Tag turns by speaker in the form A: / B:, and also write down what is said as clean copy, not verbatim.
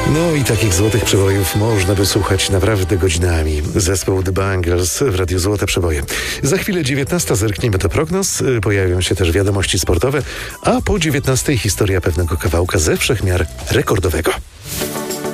A: No i takich złotych przebojów można by słuchać naprawdę godzinami. Zespół The Bangles w Radiu Złote Przeboje. Za chwilę 19 zerkniemy do prognoz, pojawią się też wiadomości sportowe, a po 19 historia pewnego kawałka ze wszechmiar rekordowego.